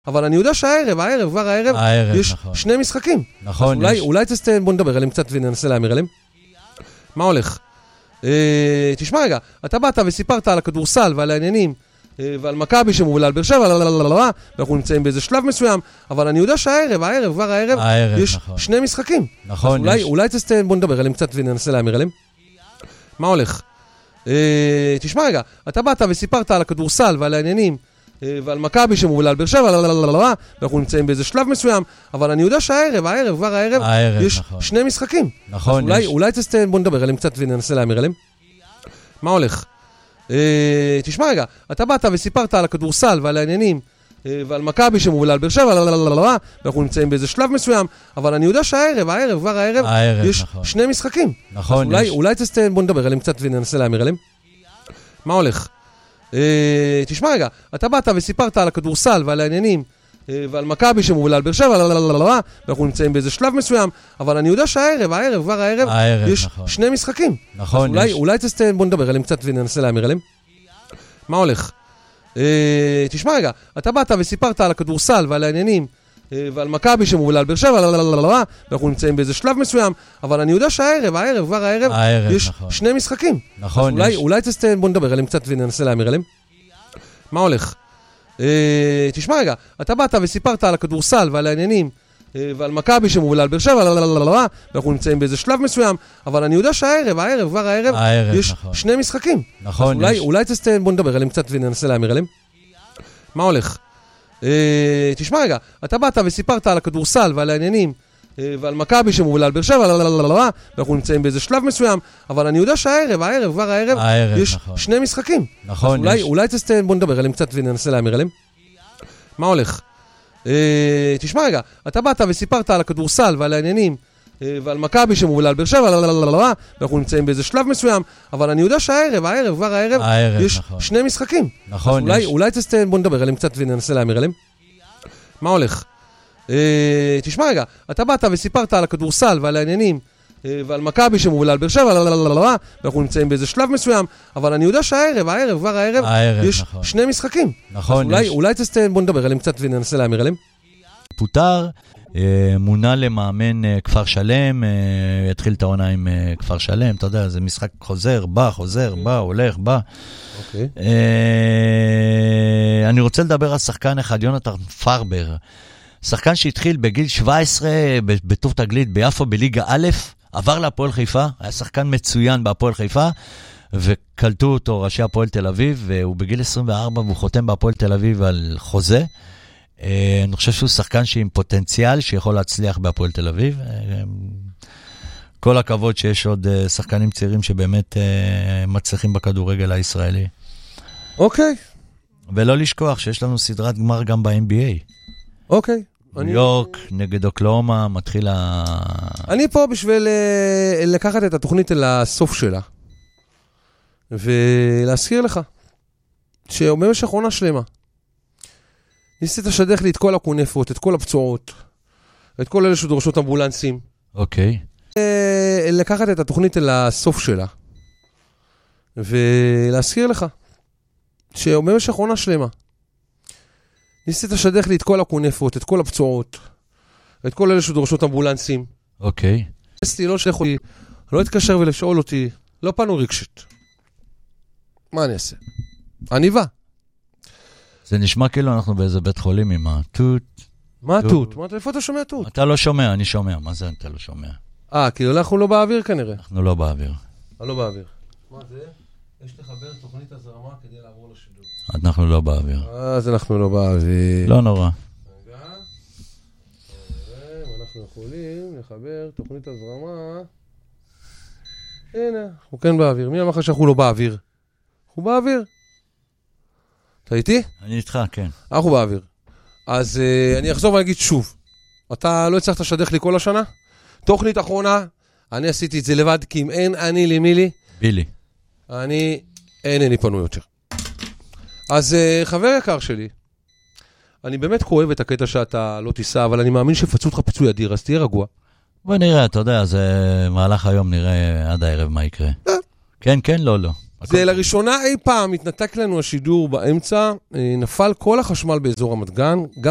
אבל אני יודע שהערב, יש נכון. שני משחקים. נכון. אולי בוא נדבר עליהם קצת וננסה להאמר עליהם. מה הולך? תשמע רגע, אתה באת וסיפרת על הכדורסל ועל העניינים, ועל מכבי שמובילה על באר שבע, ואנחנו נמצאים באיזה שלב מסוים, אבל אני יודע שהערב, יש שני משחקים. נכון. אולי בוא נדבר עליהם קצת וננסה להאמר עליהם. מה הולך? תשמע רגע, אתה באת וסיפרת על הכדורסל ועל העניינים, ועל מכבי שמובילה על באר שבע, ואנחנו נמצאים באיזה שלב מסוים, אבל אני יודע שהערב, יש שני משחקים. נכון. אולי בוא נדבר עליהם קצת וננסה להאמר עליהם. מה הולך? תשמע רגע, אתה באת וסיפרת על הכדורסל ועל העניינים, ועל מכבי שמובילה על באר שבע, ואנחנו נמצאים באיזה שלב מסוים, אבל אני יודע שהערב, יש שני משחקים. נכון. אולי בוא נדבר עליהם קצת וננסה להאמר עליהם. מה הולך? תשמע רגע, אתה באת וסיפרת על הכדורסל ועל העניינים, ועל מכבי שמובילה על באר שבע, ואנחנו נמצאים באיזה שלב מסוים, אבל אני יודע שהערב, יש שני משחקים. נכון. אולי בוא נדבר עליהם קצת וננסה להאמר עליהם. מה הולך? תשמע רגע, אתה באת וסיפרת על הכדורסל ועל העניינים, ועל מכבי שמובילה על באר שבע, ואנחנו נמצאים באיזה שלב מסוים, אבל אני יודע שהערב, יש שני משחקים. נכון. אולי בוא נדבר עליהם קצת וננסה להאמר עליהם. מה הולך? תשמע רגע, אתה באת וסיפרת על הכדורסל ועל העניינים, ועל מכבי שמובילה על באר שבע, ואנחנו נמצאים באיזה שלב מסוים, אבל אני יודע שהערב, יש שני משחקים. נכון. אולי בוא נדבר עליהם קצת וננסה להאמר עליהם. מה הולך? תשמע רגע, אתה באת וסיפרת על הכדורסל ועל העניינים, ועל מכבי שמובילה על באר שבע, ואנחנו נמצאים באיזה שלב מסוים, אבל אני יודע שהערב, יש שני משחקים. נכון. אולי בוא נדבר עליהם קצת וננסה להאמר עליהם. מה הולך? תשמע רגע, אתה באת וסיפרת על הכדורסל ועל העניינים, ועל מכבי שמובילה על באר שבע, ואנחנו נמצאים באיזה שלב מסוים, אבל אני יודע שהערב, יש שני משחקים. נכון. אולי בוא נדבר עליהם קצת וננסה להאמר עליהם. מה הולך? תשמע רגע, אתה באת וסיפרת על הכדורסל ועל העניינים, ועל מכבי שמובילה על באר שבע, ואנחנו נמצאים באיזה שלב מסוים, אבל אני יודע שהערב, יש שני משחקים. נכון. אולי בוא נדבר עליהם קצת וננסה להאמר עליהם. פוטר, מונה למאמן כפר שלם, התחיל את העונה עם כפר שלם, אתה יודע, זה משחק חוזר, בא, הולך, בא. אוקיי. אני רוצה לדבר על שחקן אחד, יונתן פרבר, שחקן שהתחיל בגיל 17 בטוב תגלית ביפו בליגה א', עבר להפועל חיפה, היה שחקן מצוין בהפועל חיפה, וקלטו אותו ראשי הפועל תל אביב, והוא בגיל 24 והוא חותם בהפועל תל אביב על חוזה. אני חושב שהוא שחקן שעם פוטנציאל שיכול להצליח בהפועל תל אביב. כל הכבוד שיש עוד שחקנים צעירים שבאמת מצליחים בכדורגל הישראלי. אוקיי. ולא לשכוח שיש לנו סדרת גמר גם ב-NBA. אוקיי. ניו יורק נגד אוקלאומה מתחיל אני פה בשביל לקחת את התוכנית לסוף שלה, ולהזכיר לך שבמשך עונה שלמה ניסית לשדך לי את כל הכונפות, את כל הפצועות, את כל אלה שדורשות אמבולנסים. אוקיי. לקחת את התוכנית לסוף שלה, ולהזכיר לך שבמשך עונה שלמה ניסית לשדך לי את כל הכונפות, את כל הפצועות, את כל אלה שדורשות אמבולנסים. אוקיי. לא שלח אותי, לא התקשר ולשאול אותי, לא פנו רגשית. מה אני אעשה? אני בא. זה נשמע כאילו אנחנו באיזה בית חולים עם התות. מה התות? איפה אתה שומע תות? אתה לא שומע, אני שומע. מה זה אתה לא שומע? כאילו אנחנו לא באוויר כנראה. אנחנו לא באוויר. לא באוויר. מה זה? יש לחבר תוכנית הזרמה כדי לעבור לשידור. אנחנו לא באוויר. אז אנחנו לא באוויר. לא נורא. רגע. אנחנו יכולים לחבר תוכנית הזרמה. הנה, אנחנו כן באוויר. מי אמר לך שאנחנו לא באוויר? אנחנו באוויר. אתה איתי? אני איתך, כן. אנחנו באוויר. אז אני אחזור ואגיד שוב. אתה לא הצלחת לשדך לי כל השנה? תוכנית אחרונה, אני עשיתי את זה לבד, כי אם אין אני לי מי לי. בילי. אין פנו יותר. אז חבר יקר שלי, אני באמת כואב את הקטע שאתה לא תיסע, אבל אני מאמין שפצו אותך פיצוי אדיר, אז תהיה רגוע. בוא נראה, אתה יודע, זה מהלך היום, נראה עד הערב מה יקרה. כן, לא. זה לראשונה אי פעם התנתק לנו השידור באמצע, נפל כל החשמל באזור רמת גן, גם